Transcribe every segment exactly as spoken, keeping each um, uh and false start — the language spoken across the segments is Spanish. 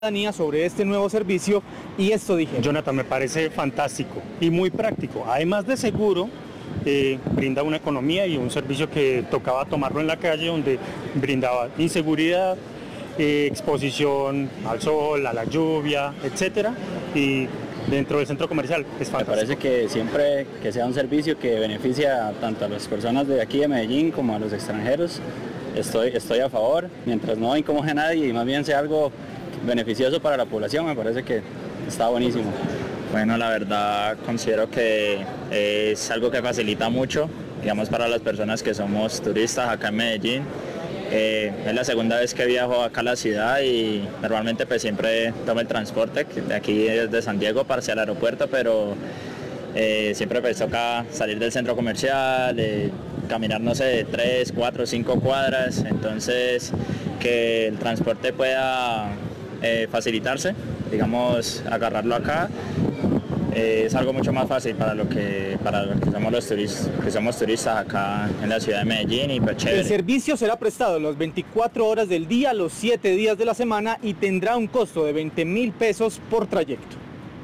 sobre este nuevo servicio y esto dije. Jonathan, me parece fantástico y muy práctico. Además de seguro, eh, brinda una economía y un servicio que tocaba tomarlo en la calle, donde brindaba inseguridad, eh, exposición al sol, a la lluvia, etcétera, y dentro del centro comercial es fantástico. Me parece que siempre que sea un servicio que beneficia tanto a las personas de aquí de Medellín como a los extranjeros, estoy, estoy a favor, mientras no incomoje a nadie y más bien sea algo beneficioso para la población, me parece que está buenísimo. Bueno, la verdad considero que es algo que facilita mucho, digamos, para las personas que somos turistas acá en Medellín. Eh, es la segunda vez que viajo acá a la ciudad y normalmente pues siempre tomo el transporte de aquí desde San Diego para hacia el aeropuerto, pero eh, siempre pues toca salir del centro comercial, eh, caminar no sé, tres, cuatro, cinco cuadras, entonces que el transporte pueda eh, facilitarse, digamos, agarrarlo acá. Eh, es algo mucho más fácil para lo que para los que somos los turistas, que somos turistas acá en la ciudad de Medellín y pues chévere. El servicio será prestado las veinticuatro horas del día, los siete días de la semana y tendrá un costo de veinte mil pesos por trayecto.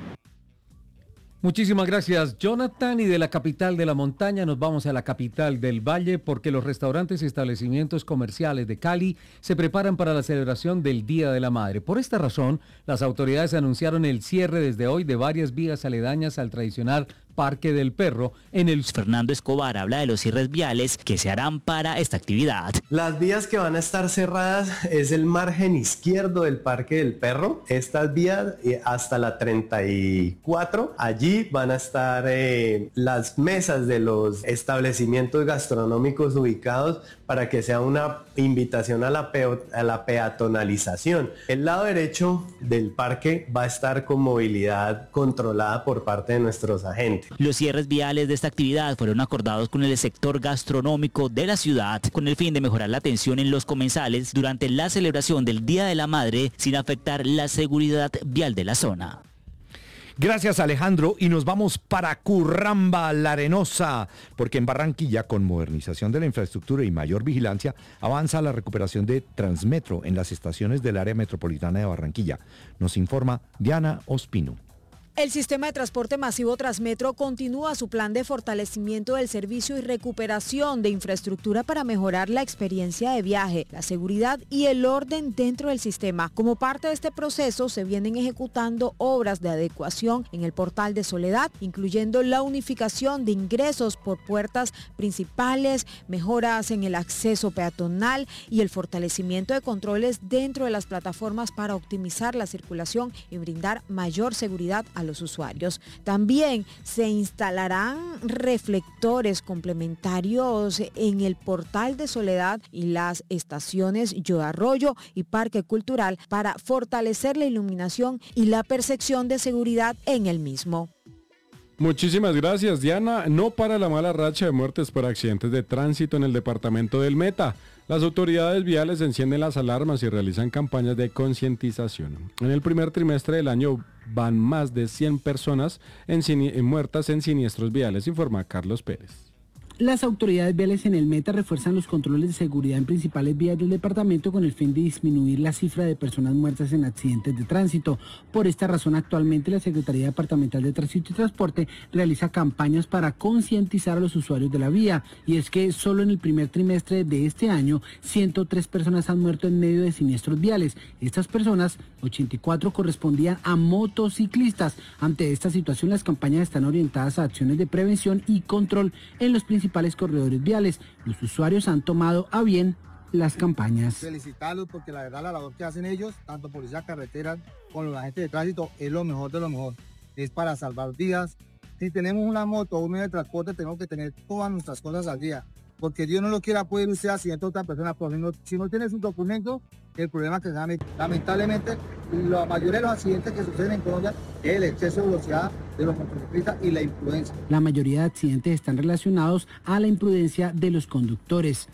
Muchísimas gracias, Jonathan. Y de la capital de la montaña nos vamos a la capital del valle, porque los restaurantes y establecimientos comerciales de Cali se preparan para la celebración del Día de la Madre. Por esta razón, las autoridades anunciaron el cierre desde hoy de varias vías aledañas al tradicional Parque del Perro en el... Fernando Escobar habla de los cierres viales que se harán para esta actividad. Las vías que van a estar cerradas es el margen izquierdo del Parque del Perro. Estas vías eh, hasta la treinta y cuatro. Allí van a estar eh, las mesas de los establecimientos gastronómicos ubicados para que sea una invitación a la, peo, a la peatonalización. El lado derecho del parque va a estar con movilidad controlada por parte de nuestros agentes. Los cierres viales de esta actividad fueron acordados con el sector gastronómico de la ciudad con el fin de mejorar la atención en los comensales durante la celebración del Día de la Madre sin afectar la seguridad vial de la zona. Gracias, Alejandro, y nos vamos para Curramba, La Arenosa, porque en Barranquilla, con modernización de la infraestructura y mayor vigilancia, avanza la recuperación de Transmetro en las estaciones del área metropolitana de Barranquilla. Nos informa Diana Ospino. El sistema de transporte masivo Transmetro continúa su plan de fortalecimiento del servicio y recuperación de infraestructura para mejorar la experiencia de viaje, la seguridad y el orden dentro del sistema. Como parte de este proceso, se vienen ejecutando obras de adecuación en el Portal de Soledad, incluyendo la unificación de ingresos por puertas principales, mejoras en el acceso peatonal y el fortalecimiento de controles dentro de las plataformas para optimizar la circulación y brindar mayor seguridad a los usuarios. También se instalarán reflectores complementarios en el Portal de Soledad y las estaciones Yo Arroyo y Parque Cultural para fortalecer la iluminación y la percepción de seguridad en el mismo. Muchísimas gracias, Diana. No para la mala racha de muertes por accidentes de tránsito en el departamento del Meta. Las autoridades viales encienden las alarmas y realizan campañas de concientización. En el primer trimestre del año van más de cien personas en sini- en muertas en siniestros viales, informa Carlos Pérez. Las autoridades viales en el Meta refuerzan los controles de seguridad en principales vías del departamento con el fin de disminuir la cifra de personas muertas en accidentes de tránsito. Por esta razón, actualmente la Secretaría Departamental de Tránsito y Transporte realiza campañas para concientizar a los usuarios de la vía. Y es que solo en el primer trimestre de este año, ciento tres personas han muerto en medio de siniestros viales. Estas personas, ochenta y cuatro, correspondían a motociclistas. Ante esta situación, las campañas están orientadas a acciones de prevención y control en los principales corredores viales. Los usuarios han tomado a bien las campañas. Felicitarlos porque la verdad la labor que hacen ellos, tanto policía carretera con los agentes de tránsito, es lo mejor de lo mejor. Es para salvar vidas. Si tenemos una moto o un medio de transporte, tenemos que tener todas nuestras cosas al día. Porque Dios no lo quiera, puede usted accidente a otra persona, pero si no, si no tienes un documento, el problema que se da, lamentablemente, la mayoría de los accidentes que suceden en Colombia es el exceso de velocidad de los motociclistas y la imprudencia. La mayoría de accidentes están relacionados a la imprudencia de los conductores.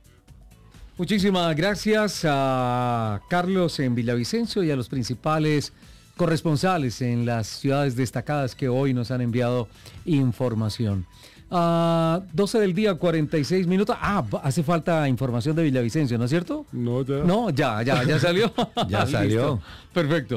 Muchísimas gracias a Carlos en Villavicencio y a los principales corresponsales en las ciudades destacadas que hoy nos han enviado información. Uh, doce del día, cuarenta y seis minutos. Ah, hace falta información de Villavicencio, ¿no es cierto? No, ya. No, ya, ya, ya salió. Ya salió. Perfecto.